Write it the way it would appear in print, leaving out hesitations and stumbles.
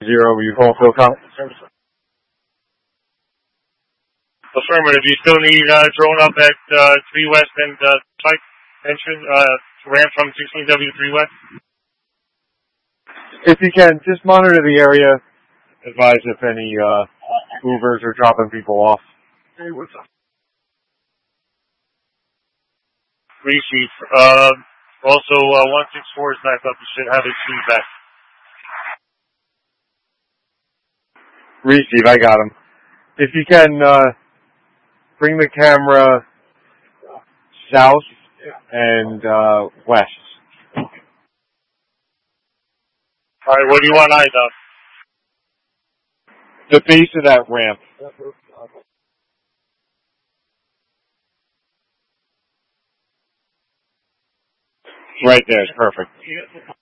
0, you call Phil Collins? Affirmative. You still need drone up at 3 West and site entrance, ramp from 16W 3 West? If you can, just monitor the area. Advise if any Ubers are dropping people off. Hey, what's up? Receive. Also, 164 is back up. You should have its feedback. Receive, I got him. If you can, bring the camera south and west. Alright, what do you want eyed up? The base of that ramp. Right there is perfect.